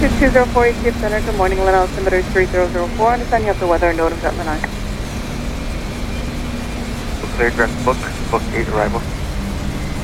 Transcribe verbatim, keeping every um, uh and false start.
two two zero four E T Center, good morning, Lanai altimeter three zero zero four. I understand you have the weather and notice at Lanai. Clear direct book, book eight arrival.